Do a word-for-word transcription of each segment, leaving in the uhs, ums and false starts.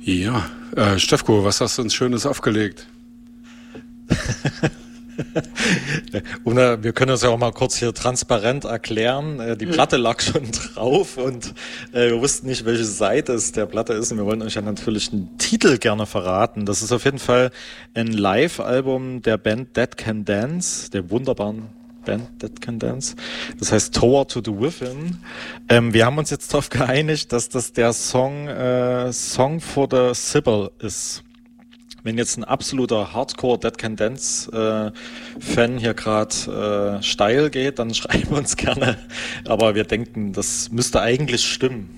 Ja, äh, Stefko, was hast du uns Schönes aufgelegt? Una, wir können uns ja auch mal kurz hier transparent erklären. Äh, Die Platte lag schon drauf und äh, wir wussten nicht, welche Seite es der Platte ist. Und wir wollen euch ja natürlich einen Titel gerne verraten. Das ist auf jeden Fall ein Live-Album der Band Dead Can Dance, der wunderbaren Band Dead Can Dance. Das heißt Tour to the Within. Ähm, wir haben uns jetzt darauf geeinigt, dass das der Song äh, Song for the Sibyl ist. Wenn jetzt ein absoluter Hardcore Dead Can Dance äh, Fan hier gerade äh, steil geht, dann schreiben wir uns gerne. Aber wir denken, das müsste eigentlich stimmen.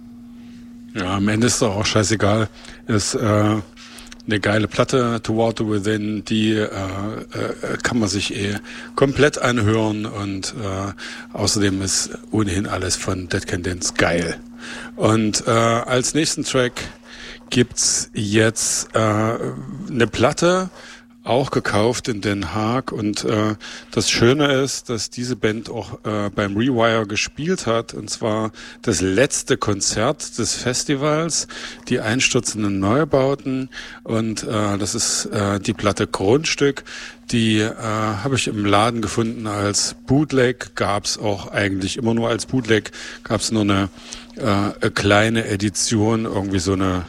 Ja, am Ende ist doch auch scheißegal. Ist äh, eine geile Platte, Toward the Within, die äh, äh, kann man sich eh komplett anhören und äh, außerdem ist ohnehin alles von Dead Can Dance geil. Und äh, als nächsten Track gibt's jetzt äh, eine Platte, auch gekauft in Den Haag, und äh, das Schöne ist, dass diese Band auch äh, beim Rewire gespielt hat, und zwar das letzte Konzert des Festivals, die einstürzenden Neubauten, und äh, das ist äh, die Platte Grundstück. Die äh, habe ich im Laden gefunden als Bootleg, gab's auch eigentlich immer nur als Bootleg, gab's nur eine äh, kleine Edition, irgendwie so eine,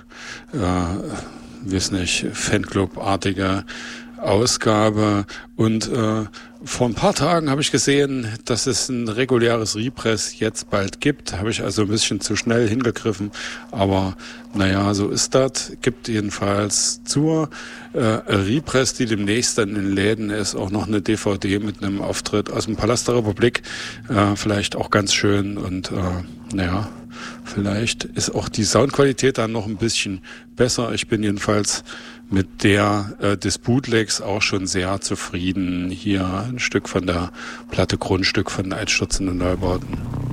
äh, weiß nicht, Fanclub-artige Ausgabe. Und äh, vor ein paar Tagen habe ich gesehen, dass es ein reguläres Repress jetzt bald gibt. Habe ich also ein bisschen zu schnell hingegriffen. Aber naja, so ist das. Gibt jedenfalls zur äh, Repress, die demnächst dann in Läden ist, auch noch eine D V D mit einem Auftritt aus dem Palast der Republik. Äh, vielleicht auch ganz schön. Und äh, naja, vielleicht ist auch die Soundqualität dann noch ein bisschen besser. Ich bin jedenfalls mit der äh, des Bootlegs auch schon sehr zufrieden. Hier ein Stück von der Platte Grundstück von Einstürzenden Neubauten.